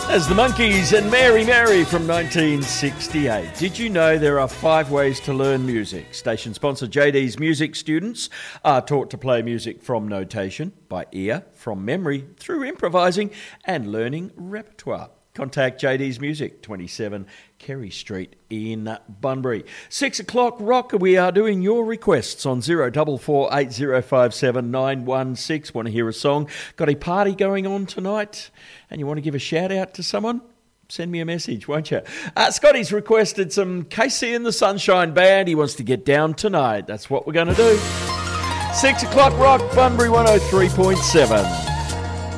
As the Monkees and Mary Mary from 1968. Did you know there are 5 ways to learn music? Station sponsor JD's Music students are taught to play music from notation, by ear, from memory, through improvising and learning repertoire. Contact JD's Music, 27 Kerry Street in Bunbury. 6 o'clock rock, we are doing your requests on 0448057916. Want to hear a song? Got a party going on tonight and you want to give a shout out to someone? Send me a message, won't you? Scotty's requested some Casey and the Sunshine Band. He wants to get down tonight. That's what we're going to do. 6 o'clock rock, Bunbury 103.7.